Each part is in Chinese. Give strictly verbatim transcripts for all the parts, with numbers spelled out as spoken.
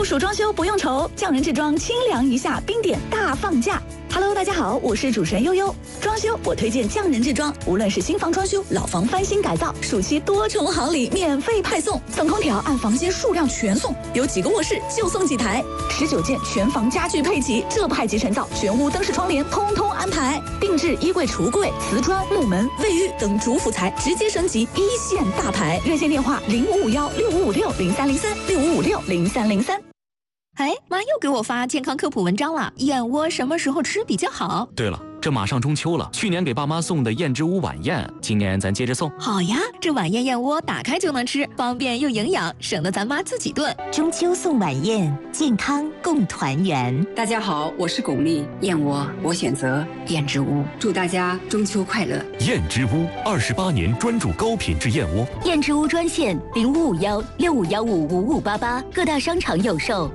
酷暑装修不用愁，匠人制装清凉一下，冰点大放价。Hello， 大家好，我是主持人悠悠。装修我推荐匠人制装，无论是新房装修、老房翻新改造，暑期多重好礼免费派送，送空调按房间数量全送，有几个卧室就送几台，十九件全房家具配齐，这派级成造，全屋灯饰窗帘通通安排，定制衣柜、橱柜、瓷砖、木门、卫浴等主辅材直接升级，一线大牌。热线电话零五五幺六五五六零三零三六五五六零三零三。 哎，妈又给我发健康科普文章了，燕窝什么时候吃比较好？ 对了，这马上中秋了，去年给爸妈送的燕之屋晚宴，今年咱接着送。 好呀，这晚宴燕窝打开就能吃，方便又营养，省得咱妈自己炖。 中秋送晚宴，健康共团圆。 大家好，我是巩俐，燕窝我选择燕之屋，祝大家中秋快乐。 燕之屋二十八年专注高品质燕窝。 燕之屋专线零五五幺六五幺五五五八八，各大商场有售。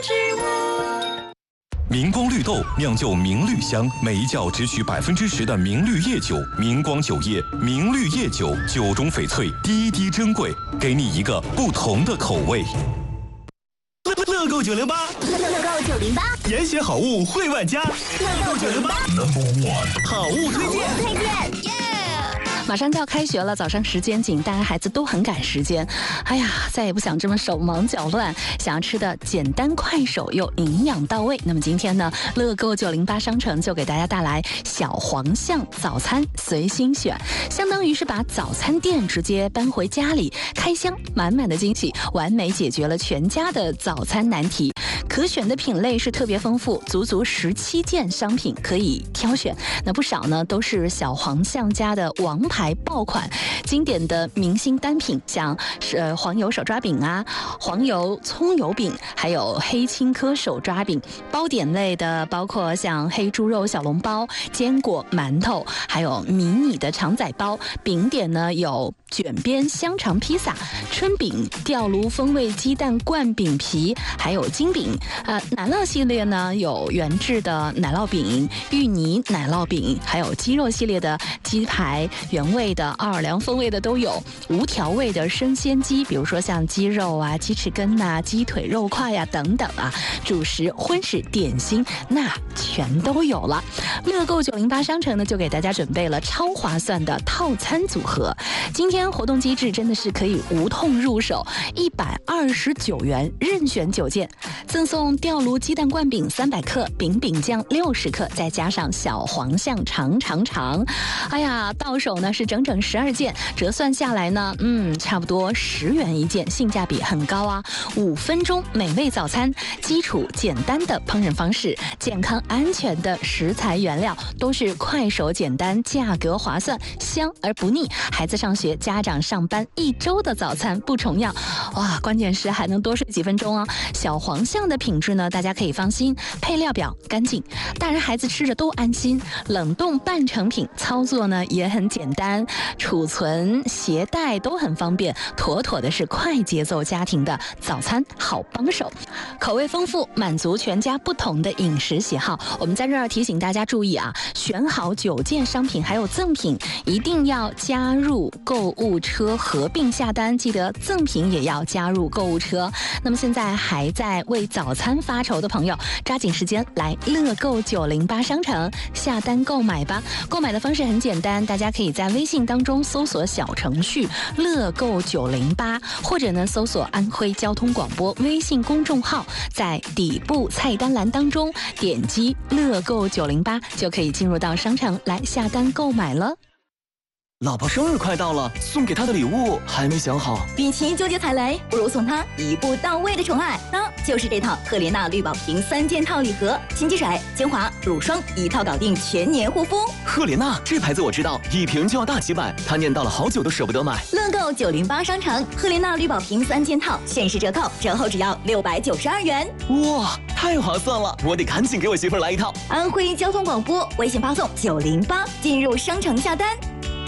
明光绿豆酿就明绿香，每一窖只取百分之十的明绿叶酒。明光酒业明绿叶酒，酒中翡翠，滴滴珍贵，给你一个不同的口味。 乐乐购九零八， 乐乐购九零八， 严选好物惠万家。乐购九零八 ，Number One， 好物推荐。 推荐。 马上就要开学了，早上时间紧，大家孩子都很赶时间。哎呀，再也不想这么手忙脚乱，想要吃的简单快手又营养到位。那么今天呢，乐购九零八商城就给大家带来小黄象早餐随心选，相当于是把早餐店直接搬回家里，开箱满满的惊喜，完美解决了全家的早餐难题。可选的品类是特别丰富，足足十七件商品可以挑选。那不少呢都是小黄象家的王牌爆款，经典的明星单品，像是、呃、黄油手抓饼啊，黄油葱油饼，还有黑青稞手抓饼。包点类的包括像黑猪肉小笼包、坚果馒头，还有迷你的肠仔包。饼点呢有卷边香肠披萨、春饼、吊炉风味鸡蛋灌饼皮，还有金饼。呃，奶酪系列呢有原制的奶酪饼、芋泥奶酪饼，还有鸡肉系列的鸡排，原味的、奥尔良风味的都有，无调味的生鲜鸡，比如说像鸡肉啊、鸡翅根呐、鸡腿肉块呀、啊、等等啊，主食、荤食、点心那全都有了。乐购九零八商城呢就给大家准备了超划算的套餐组合，今天活动机制真的是可以无痛入手，一百二十九元任选九件，赠送吊炉鸡蛋灌饼三百克，饼饼酱六十克，再加上小黄象长长长。哎呀，到手呢是整整十二件，折算下来呢，嗯，差不多十元一件，性价比很高啊！五分钟美味早餐，基础简单的烹饪方式，健康安全的食材原料，都是快手简单，价格划算，香而不腻。孩子上学，家长上班，一周的早餐不重样。哇，关键是还能多睡几分钟啊！小黄象的品质呢，大家可以放心，配料表干净，大人孩子吃着都安心。冷冻半成品，操作呢也很简单，储存携带都很方便，妥妥的是快节奏家庭的早餐好帮手。口味丰富，满足全家不同的饮食喜好。我们在这儿提醒大家注意啊，选好九件商品还有赠品，一定要加入购物车合并下单，记得赠品也要加入购物车。那么现在还在为早餐发愁的朋友，抓紧时间来乐购九零八商城下单购买吧。购买的方式很简单，大家可以在微信当中搜索小程序乐购九零八，或者呢搜索安徽交通广播微信公众号，在底部菜单栏当中点击乐购九零八，就可以进入到商城来下单购买了。 老婆生日快到了，送给她的礼物还没想好。 与其纠结踩雷，不如送她一步到位的宠爱，那就是这套赫莲娜绿宝瓶三件套礼盒，新机水、精华、乳霜一套搞定，全年护肤。 赫莲娜这牌子我知道，一瓶就要大几百，她念叨了好久都舍不得买。 乐购九零八商城赫莲娜绿宝瓶三件套限时折扣，折后只要六百九十二元。 哇，太划算了！我得赶紧给我媳妇儿来一套。 安徽交通广播微信发送九零八进入商城下单。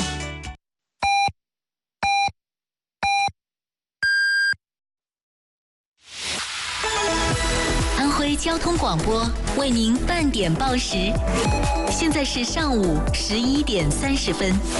安徽交通广播为您半点报时，现在是上午十一点三十分。